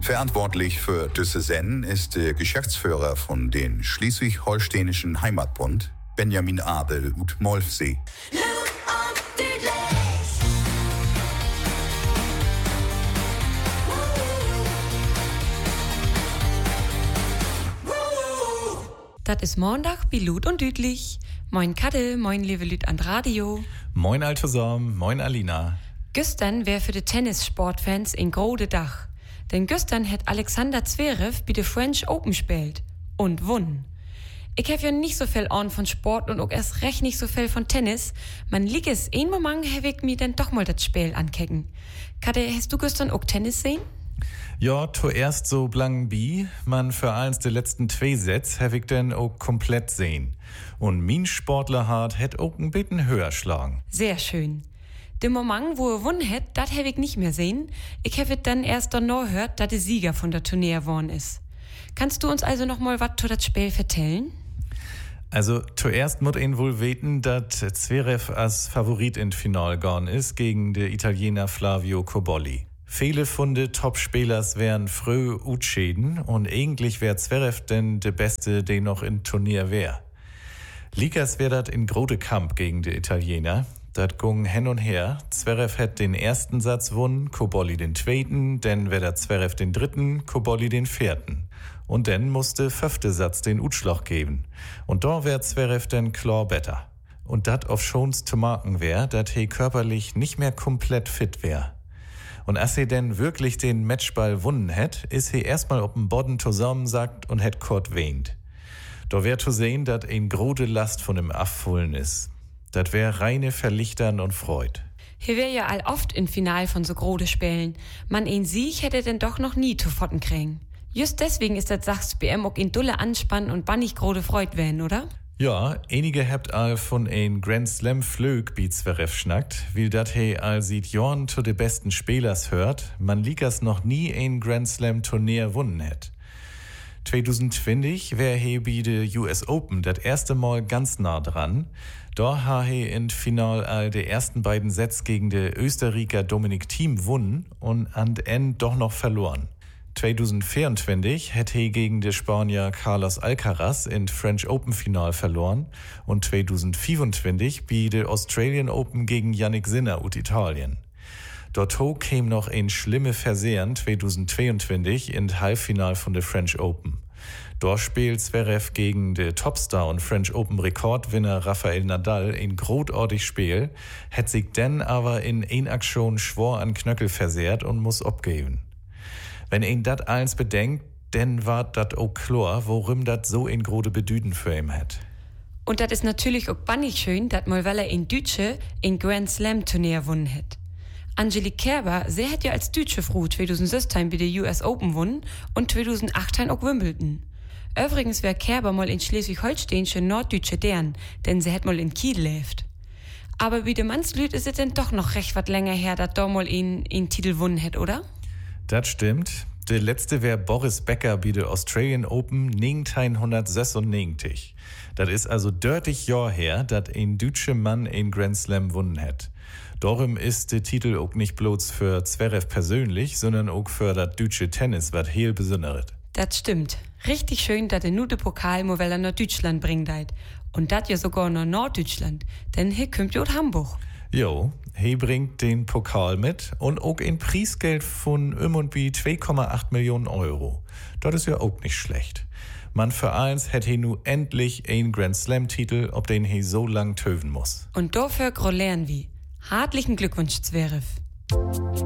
Verantwortlich für diese Sendung ist der Geschäftsführer von den Schleswig-Holsteinischen Heimatbund, Benjamin Abel ut Molfsee. Das ist Montag, Bilut und Düdlich. Moin Kadel, moin liebe Lüd an Radio. Moin Altosom, moin Alina. Gestern wär für die Tennissportfans ein grode Dach. Denn gestern hat Alexander Zverev bei der French Open spielt. Und won. Ich hab ja nicht so viel Ahnung von Sport und auch erst recht nicht so viel von Tennis. Man liegt es, ein Moment hab ich mir dann doch mal das Spiel ankecken. Kadel, hast du gestern auch Tennis sehen? Ja, zuerst so blang bi, man für eins der letzten 2 Sätze hab ich dann auch komplett sehen. Und mein Sportlerhart hätt auch ein bisschen höher schlagen. Sehr schön. Den Moment, wo gewonnen hat, das hab ich nicht mehr sehen. Ich hab dann erst danach gehört, dass der Sieger von der Turnier geworden ist. Kannst du uns also noch mal was zu das Spiel vertellen? Also, zuerst muss ihn wohl weten, dass Zverev als Favorit ins Final gegangen ist gegen den Italiener Flavio Cobolli. Viele von den Top-Spielers wären früh utschäden und eigentlich wär Zverev denn der Beste, der noch im Turnier wär. Likas wär dat in grode Kampf gegen die Italiener. Dat ging hin und her. Zverev hätt den ersten Satz gewonnen, Cobolli den zweiten, dann wär der Zverev den dritten, Cobolli den vierten. Und dann musste 5. Satz den Utschlag geben. Und da wär Zverev dann klar besser. Und dat auf schons zu marken wär, dat he körperlich nicht mehr komplett fit wär. Und als er denn wirklich den Matchball wunnen hätt, ist er erstmal auf dem Boden zusammensackt und hätt kort weint. Da wär zu sehen, dat ein grode Last von ihm abfallen ist. Dat wär reine Verlichtern und Freud. Hier wär ja all oft im Final von so grode Spielen. Man ein Sieg hätte denn doch noch nie zu Fotten kriegen. Just deswegen ist das Sachs BM auch in dulle Anspannen und bannig grode Freud werden, oder? Ja, einige habt all von ein Grand Slam Flög wie Zverev schnackt, weil dat he all sieht Jorn zu de besten Spielers hört, man ligas noch nie ein Grand Slam Turnier wunnen hätt. 2020 wär he bei de US Open dat erste Mal ganz nah dran. Da ha he in Final all de ersten beiden Sätze gegen de Österreicher Dominik Thiem wunnen und an End doch noch verloren. 2024 hätte he gegen den Spanier Carlos Alcaraz in French Open Final verloren und 2025 bei der Australian Open gegen Jannik Sinner ut Italien. Dort käme noch ein schlimme Versehen 2022 in Halbfinal von der French Open. Dort spielt Zverev gegen den Topstar und French Open Rekordwinner Rafael Nadal ein großartiges Spiel, hat sich dann aber in ein Aktion schwor an Knöckel versehrt und muss abgeben. Wenn ihn dat eins bedenkt, dann war dat auch klar, worum dat so in grode Bedüden für ihn hat. Und das ist natürlich auch bannig schön, dass mal weil er in Dütsche in Grand Slam Turnier gewonnen hat. Angelique Kerber, sie hat ja als Dütsche Frau 2016 bei der US Open gewonnen und 2018 auch Wimbledon. Übrigens wär Kerber mal in Schleswig-Holsteinische Norddeutsche Dern, denn sie hat mal in Kiel gelebt. Aber bei dem Mannslüd ist es denn doch noch recht wat länger her, dass da mal in Titel gewonnen hat, oder? Das stimmt. Der letzte wär Boris Becker bei der Australian Open 1996. Das ist also 30 Jahr her, dass ein deutscher Mann ein Grand Slam wunnen hat. Darum ist der Titel auch nicht bloß für Zverev persönlich, sondern auch für das deutsche Tennis, was heel besonderes. Das stimmt. Richtig schön, dass der nu de Pokal mal nach Deutschland bringt. Und das ja sogar nach Norddeutschland, denn hier kommt ja aus Hamburg. Jo, he bringt den Pokal mit und auch ein Preisgeld von und bi 2,8 Millionen Euro. Das ist ja auch nicht schlecht. Man für eins hätte he nu endlich ein Grand Slam Titel, ob den he so lang töven muss. Und dafür grollieren wir. Herzlichen Glückwunsch, Zverev.